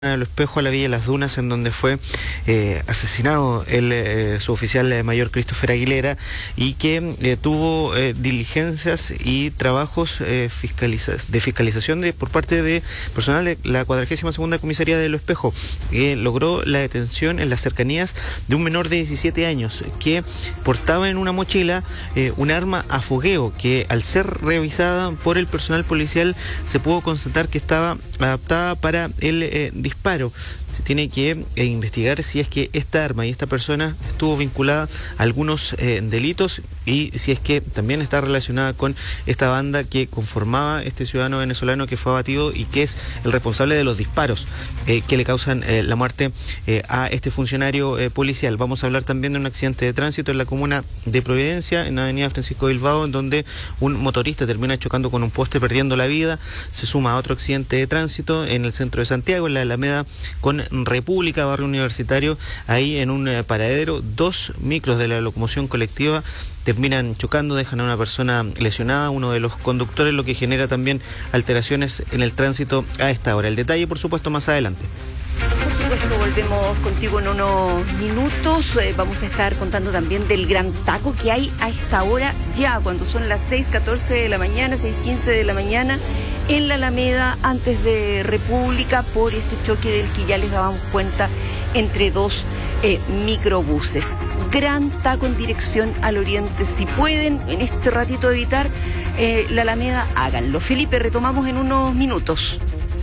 del Espejo a la Villa Las Dunas, en donde fue asesinado el suboficial mayor Christopher Aguilera, y que tuvo diligencias y trabajos de fiscalización por parte de personal de la 42ª Comisaría del Espejo, que logró la detención en las cercanías de un menor de 17 años que portaba en una mochila un arma a fogueo que, al ser revisada por el personal policial, se pudo constatar que estaba adaptada para el disparo. Se tiene que investigar si es que esta arma y esta persona estuvo vinculada a algunos delitos, y si es que también está relacionada con esta banda que conformaba este ciudadano venezolano que fue abatido y que es el responsable de los disparos que le causan la muerte a este funcionario policial. Vamos a hablar también de un accidente de tránsito en la comuna de Providencia, en la avenida Francisco Bilbao, en donde un motorista termina chocando con un poste, perdiendo la vida. Se suma a otro accidente de tránsito en el centro de Santiago, en la Alameda con República, barrio Universitario. Ahí, en un paradero, 2 micros de la locomoción colectiva terminan chocando, dejan a una persona lesionada, uno de los conductores, lo que genera también alteraciones en el tránsito a esta hora. El detalle, por supuesto, más adelante. Por supuesto, volvemos contigo en unos minutos. Vamos a estar contando también del gran taco que hay a esta hora ya, cuando son las 6:14 de la mañana, 6:15 de la mañana, en la Alameda, antes de República, por este choque del que ya les dábamos cuenta entre dos microbuses. Gran taco en dirección al oriente. Si pueden en este ratito evitar la Alameda, háganlo. Felipe, retomamos en unos minutos.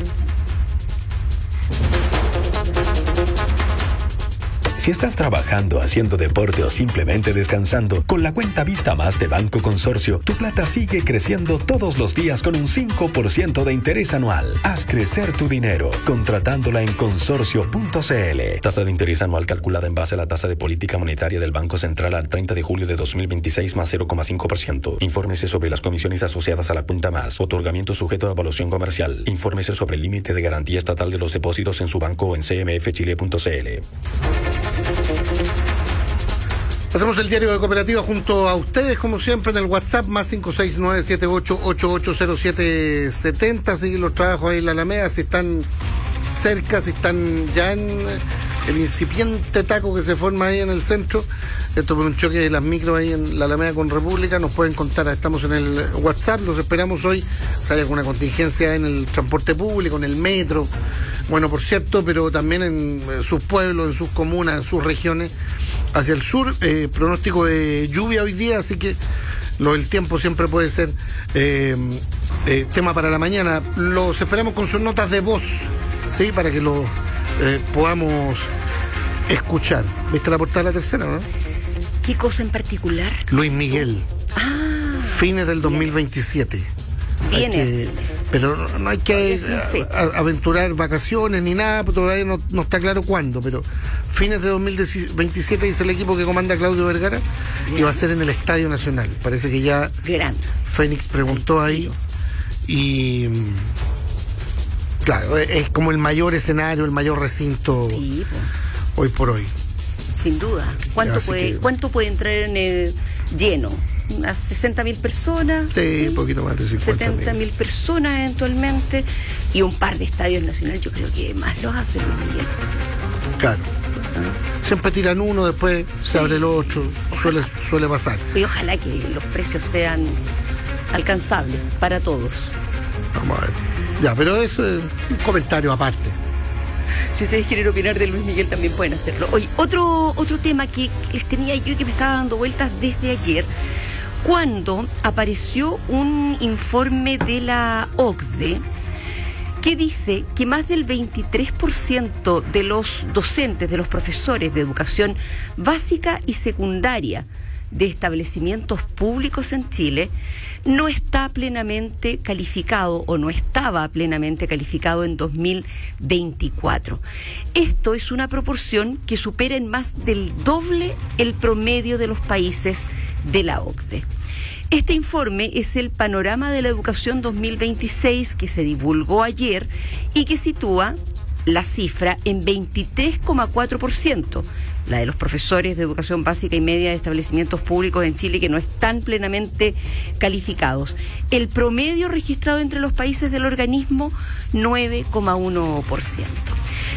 Si estás trabajando, haciendo deporte o simplemente descansando, con la cuenta Vista Más de Banco Consorcio, tu plata sigue creciendo todos los días con un 5% de interés anual. Haz crecer tu dinero contratándola en consorcio.cl. Tasa de interés anual calculada en base a la tasa de política monetaria del Banco Central al 30 de julio de 2026 más 0,5%. Infórmese sobre las comisiones asociadas a la cuenta Más. Otorgamiento sujeto a evaluación comercial. Infórmese sobre el límite de garantía estatal de los depósitos en su banco o en cmfchile.cl. Hacemos el diario de Cooperativa junto a ustedes, como siempre, en el WhatsApp más 569-7888-0770. Siguen los trabajos ahí en la Alameda, si están cerca, si están ya en el incipiente taco que se forma ahí en el centro. Esto por un choque de las micros ahí en la Alameda con República. Nos pueden contar, estamos en el WhatsApp, los esperamos hoy. Si hay alguna contingencia en el transporte público, en el metro, bueno, por cierto, pero también en sus pueblos, en sus comunas, en sus regiones. Hacia el sur, pronóstico de lluvia hoy día, así que el tiempo siempre puede ser tema para la mañana. Los esperamos con sus notas de voz, ¿sí? Para que lo podamos escuchar. ¿Viste la portada de La Tercera, no? ¿Qué cosa en particular? Luis Miguel. Fines del 2027. Viene pero no hay que aventurar vacaciones ni nada, todavía no está claro cuándo, pero fines de 2027 dice el equipo que comanda Claudio Vergara. Bien. Y va a ser en el Estadio Nacional. Parece que ya Fénix preguntó ahí, y claro, es como el mayor escenario, el mayor recinto, sí, hoy por hoy. Sin duda. ¿Cuánto puede entrar en el lleno? Unas 60.000 personas. Sí, un poquito más de 70.000 personas eventualmente. Y un par de estadios nacionales, yo creo que más los hace Luis Miguel. Claro. Siempre tiran uno, después se abre el otro. Suele pasar. Y ojalá que los precios sean alcanzables para todos. Vamos a ver. Ya, pero es un comentario aparte. Si ustedes quieren opinar de Luis Miguel, también pueden hacerlo. Oye, otro tema que les tenía yo y que me estaba dando vueltas desde ayer, cuando apareció un informe de la OCDE que dice que más del 23% de los docentes, de los profesores de educación básica y secundaria de establecimientos públicos en Chile no está plenamente calificado, o no estaba plenamente calificado en 2024. Esto es una proporción que supera en más del doble el promedio de los países de la OCDE. Este informe es el Panorama de la Educación 2026 que se divulgó ayer y que sitúa la cifra en 23,4%, la de los profesores de educación básica y media de establecimientos públicos en Chile que no están plenamente calificados. El promedio registrado entre los países del organismo, 9,1%.